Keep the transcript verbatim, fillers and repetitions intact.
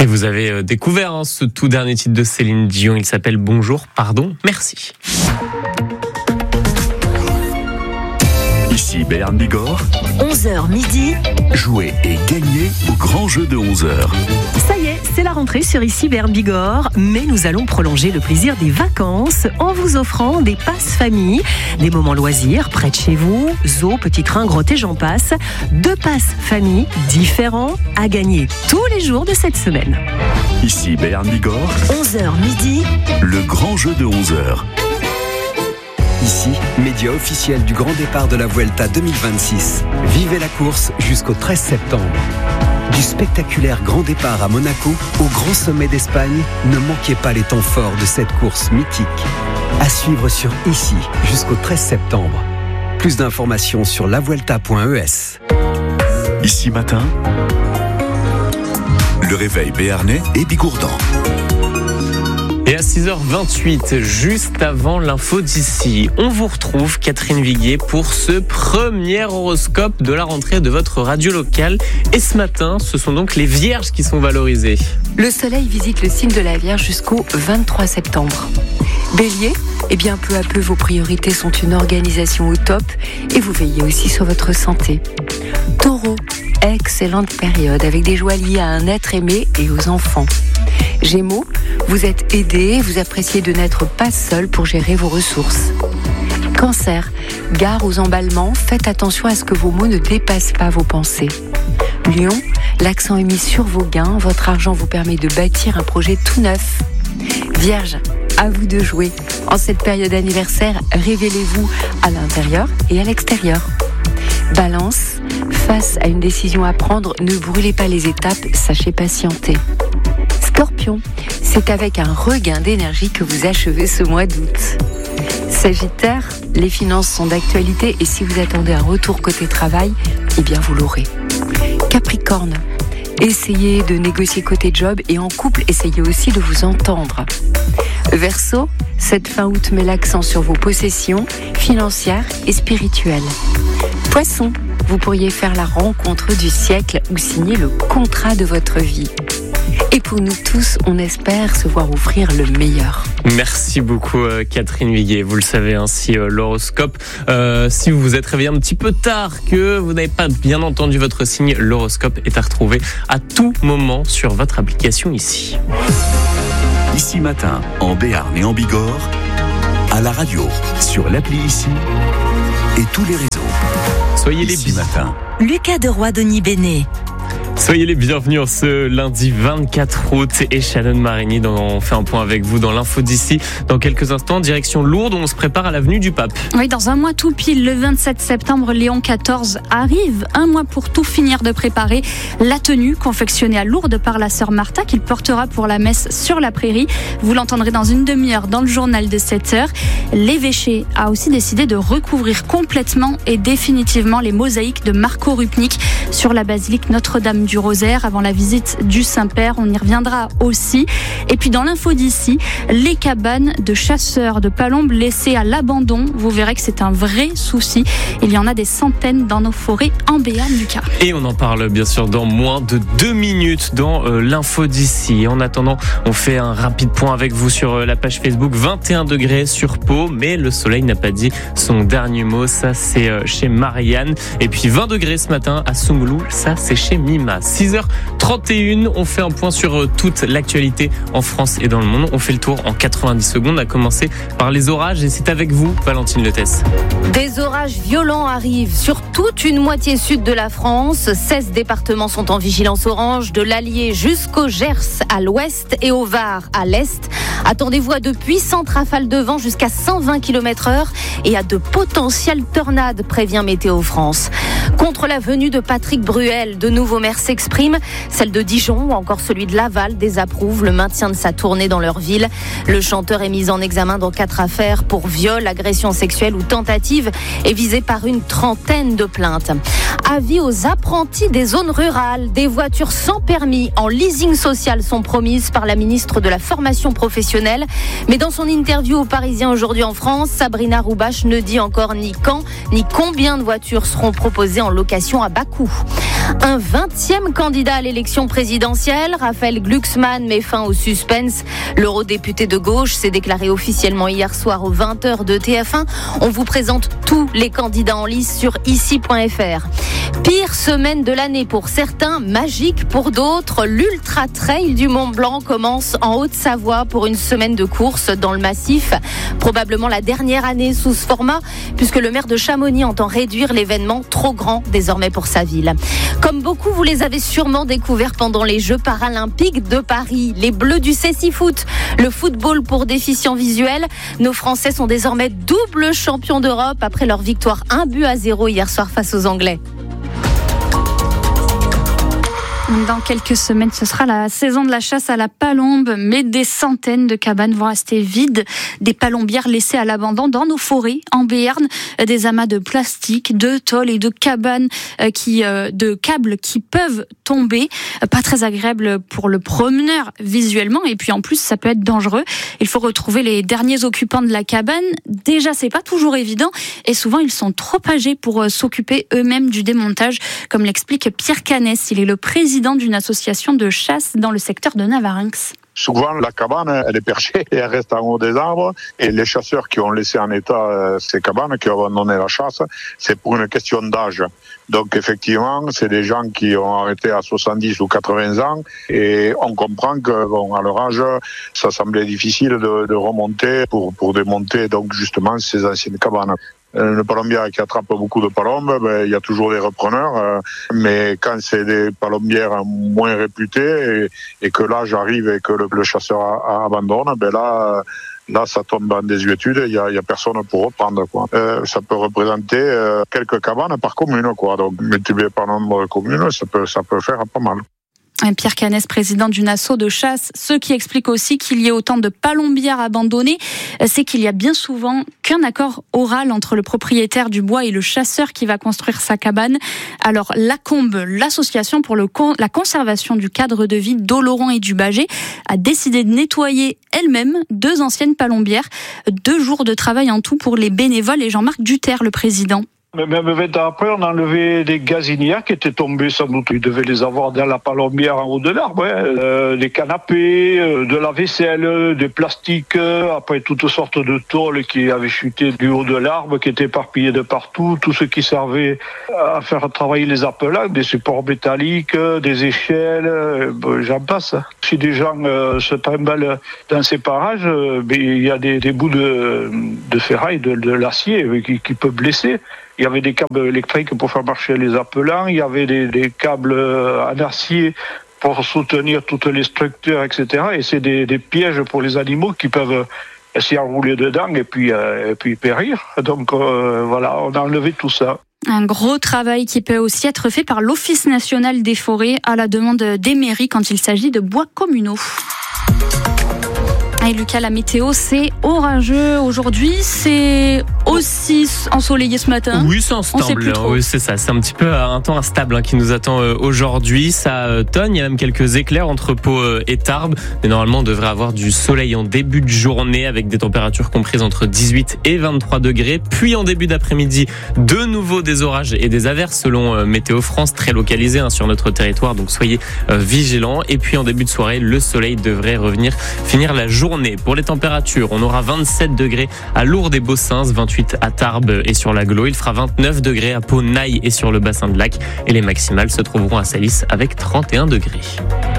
Et vous avez découvert hein, ce tout dernier titre de Céline Dion, il s'appelle Bonjour, pardon, merci. Ici Béarn Bigorre. onze heures midi. Jouez et gagnez au grand jeu de onze heures. Ça y est, c'est la rentrée sur Ici Béarn Bigorre, mais nous allons prolonger le plaisir des vacances en vous offrant des passes famille, des moments loisirs près de chez vous, zoo, petit train, grotte et j'en passe. Deux passes famille différents à gagner tous les jours de cette semaine. Ici Béarn Bigorre. onze heures midi. Le grand jeu de onze heures. Ici, média officiel du grand départ de la Vuelta deux mille vingt-six. Vivez la course jusqu'au treize septembre. Du spectaculaire grand départ à Monaco au grand sommet d'Espagne, ne manquez pas les temps forts de cette course mythique. À suivre sur Ici jusqu'au treize septembre. Plus d'informations sur la vuelta point e s. Ici matin, le réveil béarnais et bigourdan. Et à six heures vingt-huit, juste avant l'info d'ici, on vous retrouve, Catherine Viguier, pour ce premier horoscope de la rentrée de votre radio locale. Et ce matin, ce sont donc les Vierges qui sont valorisées. Le soleil visite le signe de la Vierge jusqu'au vingt-trois septembre. Bélier, eh bien peu à peu vos priorités sont une organisation au top et vous veillez aussi sur votre santé. Taureau, excellente période avec des joies liées à un être aimé et aux enfants. Gémeaux, vous êtes aidé, vous appréciez de n'être pas seul pour gérer vos ressources. Cancer, gare aux emballements, faites attention à ce que vos mots ne dépassent pas vos pensées. Lion, l'accent est mis sur vos gains, votre argent vous permet de bâtir un projet tout neuf. Vierge, à vous de jouer. En cette période anniversaire, révélez-vous à l'intérieur et à l'extérieur. Balance, face à une décision à prendre, ne brûlez pas les étapes, sachez patienter. Scorpion, c'est avec un regain d'énergie que vous achevez ce mois d'août. Sagittaire, les finances sont d'actualité et si vous attendez un retour côté travail, eh bien vous l'aurez. Capricorne, essayez de négocier côté job et en couple, essayez aussi de vous entendre. Verseau, cette fin août met l'accent sur vos possessions financières et spirituelles. Poisson, vous pourriez faire la rencontre du siècle ou signer le contrat de votre vie. Et pour nous tous, on espère se voir offrir le meilleur. Merci beaucoup euh, Catherine Viguier. Vous le savez ainsi euh, l'horoscope. Euh, si vous vous êtes réveillé un petit peu tard, que vous n'avez pas bien entendu votre signe, l'horoscope est à retrouver à tout moment sur votre application Ici. Ici matin, en Béarn et en Bigorre, à la radio, sur l'appli Ici et tous les réseaux. Soyez les Ici matin. Lucas Deroy, Denis Bénet. Soyez les bienvenus ce lundi vingt-quatre août et Shannon Marini, dont on fait un point avec vous dans l'info d'ici. Dans quelques instants, direction Lourdes, on se prépare à l'avenue du Pape. Oui, dans un mois tout pile, le vingt-sept septembre, Léon quatorze arrive. Un mois pour tout finir de préparer la tenue confectionnée à Lourdes par la sœur Martha qu'il portera pour la messe sur la prairie. Vous l'entendrez dans une demi-heure dans le journal de sept heures. L'évêché a aussi décidé de recouvrir complètement et définitivement les mosaïques de Marco Rupnik sur la basilique Notre-Dame du Rosaire avant la visite du Saint-Père. On y reviendra aussi. Et puis dans l'info d'ici, les cabanes de chasseurs de palombes laissées à l'abandon. Vous verrez que c'est un vrai souci. Il y en a des centaines dans nos forêts en Béarn, Lucas. Et on en parle bien sûr dans moins de deux minutes dans euh, l'info d'ici. En attendant, on fait un rapide point avec vous sur euh, la page Facebook. vingt et un degrés sur Pau, mais le soleil n'a pas dit son dernier mot. Ça, c'est euh, chez Marianne. Et puis vingt degrés ce matin à Soumoulou. Ça, c'est chez Mima. six heures trente et une, on fait un point sur toute l'actualité en France et dans le monde. On fait le tour en quatre-vingt-dix secondes, à commencer par les orages. Et c'est avec vous, Valentine Letès. Des orages violents arrivent sur toute une moitié sud de la France. seize départements sont en vigilance orange, de l'Allier jusqu'au Gers à l'ouest et au Var à l'est. Attendez-vous à de puissantes rafales de vent jusqu'à cent vingt kilomètres heure et à de potentielles tornades, prévient Météo France. Contre la venue de Patrick Bruel, de nouveaux maires s'expriment. Celle de Dijon ou encore celui de Laval désapprouve le maintien de sa tournée dans leur ville. Le chanteur est mis en examen dans quatre affaires pour viol, agression sexuelle ou tentative et visé par une trentaine de plaintes. Avis aux apprentis des zones rurales. Des voitures sans permis en leasing social sont promises par la ministre de la Formation professionnelle. Mais dans son interview aux Parisiens aujourd'hui en France, Sabrina Roubache ne dit encore ni quand ni combien de voitures seront proposées en location à bas coût. Un vingtième Septième candidat à l'élection présidentielle, Raphaël Glucksmann met fin au suspense. L'eurodéputé de gauche s'est déclaré officiellement hier soir aux vingt heures de T F un. On vous présente tous les candidats en lice sur ici point f r. Pire semaine de l'année pour certains, magique pour d'autres. L'Ultra Trail du Mont Blanc commence en Haute-Savoie pour une semaine de course dans le massif. Probablement la dernière année sous ce format, puisque le maire de Chamonix entend réduire l'événement trop grand désormais pour sa ville. Comme beaucoup, vous les avez sûrement découverts pendant les Jeux paralympiques de Paris. Les Bleus du Cécifoot, le football pour déficients visuels. Nos Français sont désormais double champions d'Europe après leur victoire un but à zéro hier soir face aux Anglais. Dans quelques semaines, ce sera la saison de la chasse à la palombe, mais des centaines de cabanes vont rester vides. Des palombières laissées à l'abandon dans nos forêts, en Béarn, des amas de plastique, de tôles et de cabanes qui, de câbles qui peuvent tomber. Pas très agréable pour le promeneur visuellement, et puis en plus, ça peut être dangereux. Il faut retrouver les derniers occupants de la cabane. Déjà, c'est pas toujours évident, et souvent, ils sont trop âgés pour s'occuper eux-mêmes du démontage, comme l'explique Pierre Canès. Il est le président d'une association de chasse dans le secteur de Navarinx. Souvent, la cabane, elle est perchée et elle reste en haut des arbres. Et les chasseurs qui ont laissé en état euh, ces cabanes, qui ont abandonné la chasse, c'est pour une question d'âge. Donc, effectivement, c'est des gens qui ont arrêté à soixante-dix ou quatre-vingts ans. Et on comprend que, bon, à leur âge, ça semblait difficile de, de remonter pour, pour démonter, donc, justement, ces anciennes cabanes. Une palombière qui attrape beaucoup de palombes, ben, il y a toujours des repreneurs, euh, mais quand c'est des palombières moins réputées et, et que l'âge arrive et que le, le chasseur a, a abandonne, ben là, là ça tombe en désuétude, il y a, il y a personne pour reprendre, quoi. Euh, ça peut représenter euh, quelques cabanes par commune, quoi. Donc multiplié par nombre de communes, ça peut, ça peut faire pas mal. Pierre Canès, président d'une asso de chasse. Ce qui explique aussi qu'il y ait autant de palombières abandonnées, c'est qu'il y a bien souvent qu'un accord oral entre le propriétaire du bois et le chasseur qui va construire sa cabane. Alors, Lacombe, l'association pour le con, la conservation du cadre de vie d'Oloron et du Bâgé, a décidé de nettoyer elle-même deux anciennes palombières. Deux jours de travail en tout pour les bénévoles et Jean-Marc Duterre, le président. Même vingt ans après, on a enlevé des gazinières qui étaient tombées, sans doute. Ils devaient les avoir dans la palombière en haut de l'arbre. Hein. Euh, des canapés, euh, de la vaisselle, des plastiques, euh, après toutes sortes de tôles qui avaient chuté du haut de l'arbre, qui étaient éparpillées de partout. Tout ce qui servait à faire travailler les appelants, des supports métalliques, des échelles, euh, j'en passe. Si des gens euh, se trimballent dans ces parages, euh, il y a des, des bouts de, de ferraille, de, de l'acier euh, qui, qui peuvent blesser. Il y avait des câbles électriques pour faire marcher les appelants, il y avait des, des câbles en acier pour soutenir toutes les structures, et cetera. Et c'est des, des pièges pour les animaux qui peuvent s'y enrouler dedans et puis, euh, et puis périr. Donc euh, voilà, on a enlevé tout ça. Un gros travail qui peut aussi être fait par l'Office national des forêts à la demande des mairies quand il s'agit de bois communaux. Et Lucas, la météo, c'est orageux aujourd'hui, c'est aussi ensoleillé ce matin. Oui, c'est instable. Oui, c'est ça. C'est un petit peu un temps instable hein, qui nous attend aujourd'hui. Ça tonne. Il y a même quelques éclairs entre Pau et Tarbes. Mais normalement, on devrait avoir du soleil en début de journée avec des températures comprises entre dix-huit et vingt-trois degrés. Puis en début d'après-midi, de nouveau des orages et des averses selon Météo France, très localisées hein, sur notre territoire. Donc soyez vigilants. Et puis en début de soirée, le soleil devrait revenir finir la journée. Pour les températures, on aura vingt-sept degrés à Lourdes et Bossins, vingt-huit à Tarbes et sur l'Aglo. Il fera vingt-neuf degrés à Pau, Naï et sur le bassin de Lac. Et les maximales se trouveront à Salis avec trente et un degrés.